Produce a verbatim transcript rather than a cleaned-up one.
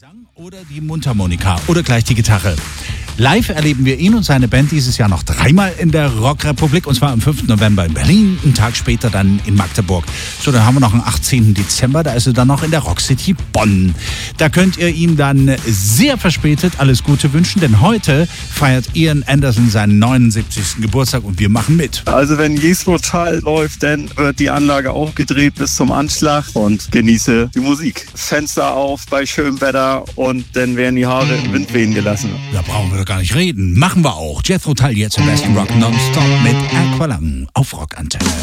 Gesang oder die Mundharmonika oder gleich die Gitarre. Live erleben wir ihn und seine Band dieses Jahr noch dreimal in der Rockrepublik, und zwar am fünften November in Berlin, einen Tag später dann in Magdeburg. So, dann haben wir noch am achtzehnten Dezember, da ist er dann noch in der Rockcity Bonn. Da könnt ihr ihm dann sehr verspätet alles Gute wünschen, denn heute feiert Ian Anderson seinen neunundsiebzigsten Geburtstag und wir machen mit. Also wenn Jesmo Tal läuft, dann wird die Anlage aufgedreht bis zum Anschlag und genieße die Musik. Fenster auf bei schönem Wetter und dann werden die Haare im Wind wehen gelassen. Da brauchen wir doch gar nicht reden. Machen wir auch. Jethro Tull jetzt im besten Rock nonstop mit Aqualung auf Rockantenne.